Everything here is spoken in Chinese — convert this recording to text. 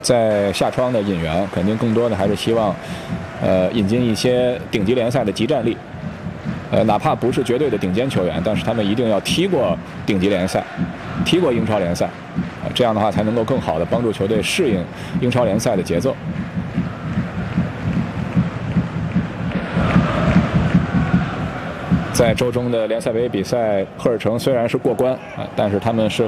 在夏窗的引援，肯定更多的还是希望，引进一些顶级联赛的集战力，哪怕不是绝对的顶尖球员，但是他们一定要踢过顶级联赛，踢过英超联赛，这样的话才能够更好的帮助球队适应英超联赛的节奏。在周中的联赛杯比赛，赫尔城虽然是过关啊，但是他们是